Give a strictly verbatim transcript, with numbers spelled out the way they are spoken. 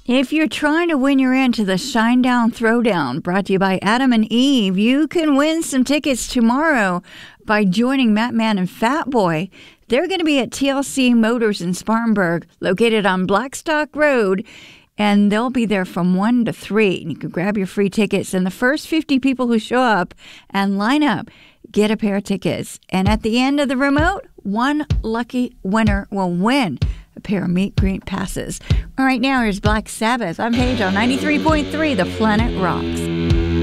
If you're trying to win your end to the Shinedown Throwdown, brought to you by Adam and Eve, you can win some tickets tomorrow by joining Matt Man and Fat Boy. They're going to be at T L C Motors in Spartanburg, located on Blackstock Road, and they'll be there from one to three. And you can grab your free tickets, and the first fifty people who show up and line up get a pair of tickets. And at the end of the remote, one lucky winner will win a pair of Meet Greet passes. All right, now here's Black Sabbath on Paige on ninety-three point three, The Planet Rocks.